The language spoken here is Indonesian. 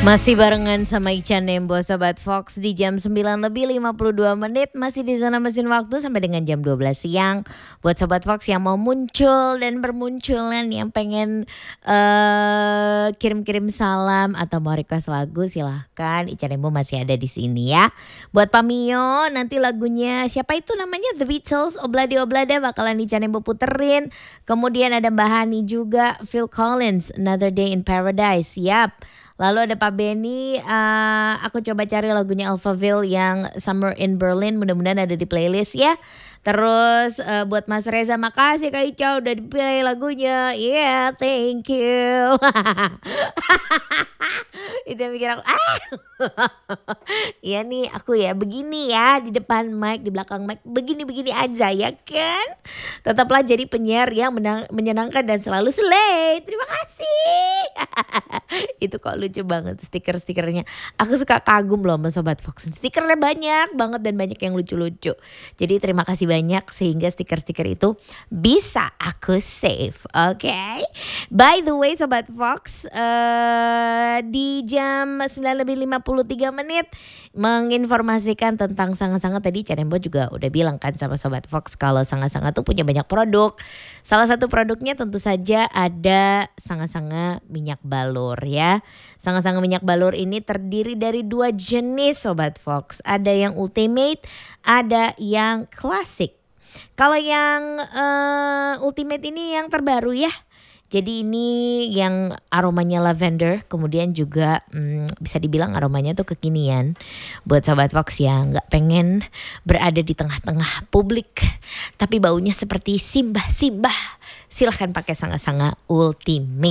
Masih barengan sama Ica Nembo Sobat Fox di jam 9:52. Masih di zona mesin waktu sampai dengan jam 12 siang. Buat Sobat Fox yang mau muncul dan bermunculan, yang pengen kirim-kirim salam atau mau request lagu, silahkan. Ica Nembo masih ada di sini ya. Buat Pamio, nanti lagunya siapa itu namanya, The Beatles, Obladi Oblada bakalan Ica Nembo puterin. Kemudian ada Mbak Hani juga, Phil Collins, Another Day in Paradise. Yap. Lalu ada Pak Benny, aku coba cari lagunya Alphaville yang Summer in Berlin, mudah-mudahan ada di playlist ya. Terus buat Mas Reza, makasih Kak Ica udah dipilih lagunya. Yeah, thank you. Itu yang mikir aku, iya nih aku ya begini ya, di depan mic, di belakang mic, begini-begini aja ya kan. Tetaplah jadi penyiar yang menyenangkan dan selalu slay. Terima kasih. Itu kok lucu banget stiker-stikernya. Aku suka kagum loh sama Sobat Fox. Stikernya banyak banget dan banyak yang lucu-lucu. Jadi terima kasih banyak sehingga stiker-stiker itu bisa aku save. Oke. By the way Sobat Fox, di jam 9:53 menginformasikan tentang Sanga-Sanga. Tadi Ica Nembo juga udah bilang kan sama Sobat Fox kalau Sanga-Sanga tuh punya banyak produk. Salah satu produknya tentu saja ada Sanga-Sanga minyak balur ya. Sanga-Sanga minyak balur ini terdiri dari 2 jenis Sobat Fox. Ada yang ultimate, ada yang klasik. Kalau yang ultimate ini yang terbaru ya. Jadi ini yang aromanya lavender, kemudian juga bisa dibilang aromanya tuh kekinian. Buat Sobat Fox yang gak pengen berada di tengah-tengah publik tapi baunya seperti simbah-simbah, silahkan pakai Sanga-Sanga Ultimate.